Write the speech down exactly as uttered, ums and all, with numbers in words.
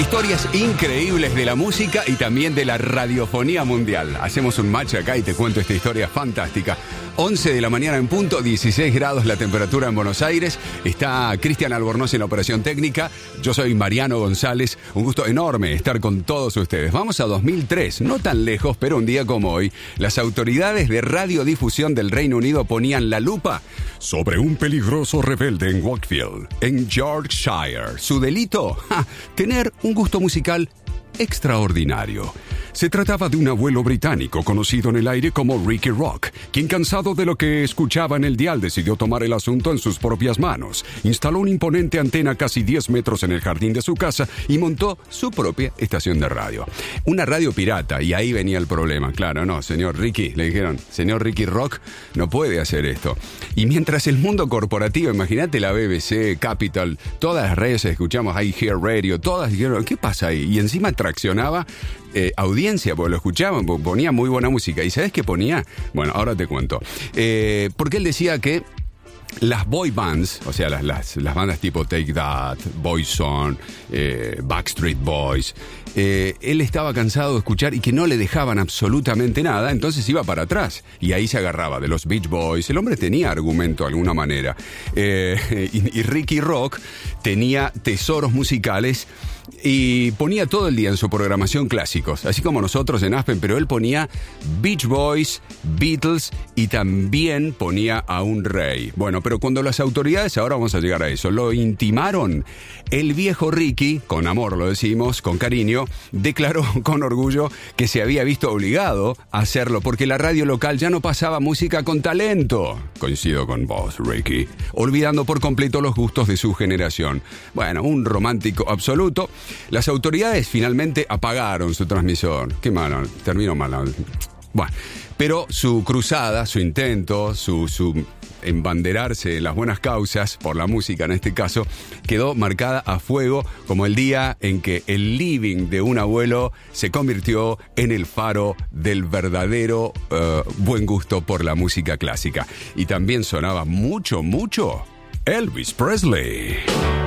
Historias increíbles de la música y también de la radiofonía mundial. Hacemos un match acá y te cuento esta historia fantástica. once de la mañana en punto, dieciséis grados la temperatura en Buenos Aires. Está Cristian Albornoz en la operación técnica. Yo soy Mariano González. Un gusto enorme estar con todos ustedes. Vamos a dos mil tres, no tan lejos, pero un día como hoy, las autoridades de radiodifusión del Reino Unido ponían la lupa sobre un peligroso rebelde en Wakefield, en Yorkshire. Su delito, ja, tener un gusto musical extraordinario. Se trataba de un abuelo británico conocido en el aire como Ricky Rock, quien, cansado de lo que escuchaba en el dial, decidió tomar el asunto en sus propias manos. Instaló una imponente antena casi diez metros en el jardín de su casa y montó su propia estación de radio. Una radio pirata, y ahí venía el problema. Claro, no, señor Ricky, le dijeron, señor Ricky Rock, no puede hacer esto. Y mientras el mundo corporativo, imagínate la B B C, Capital, todas las redes escuchamos ahí, Hear Radio, todas dijeron, ¿qué pasa ahí? Y encima traccionaba Eh, audiencia, porque lo escuchaban, ponía muy buena música. ¿Y sabes qué ponía? Bueno, ahora te cuento. Eh, porque él decía que las boy bands, o sea, las, las, las bandas tipo Take That, Boyzone, eh, Backstreet Boys, eh, él estaba cansado de escuchar y que no le dejaban absolutamente nada, entonces iba para atrás y ahí se agarraba de los Beach Boys. El hombre tenía argumento de alguna manera. Eh, y, y Ricky Rock tenía tesoros musicales y ponía todo el día en su programación clásicos, así como nosotros en Aspen, pero él ponía Beach Boys, Beatles y también ponía a un rey. Bueno, pero cuando las autoridades, ahora vamos a llegar a eso, lo intimaron, el viejo Ricky, con amor lo decimos, con cariño, declaró con orgullo que se había visto obligado a hacerlo porque la radio local ya no pasaba música con talento. Coincido con vos, Ricky, olvidando por completo los gustos de su generación. Bueno, un romántico absoluto. Las autoridades finalmente apagaron su transmisor. Qué malo, terminó mal. Bueno, pero su cruzada, su intento, su, su embanderarse en las buenas causas, por la música en este caso, quedó marcada a fuego como el día en que el living de un abuelo se convirtió en el faro del verdadero uh, buen gusto por la música clásica. Y también sonaba mucho, mucho Elvis Presley.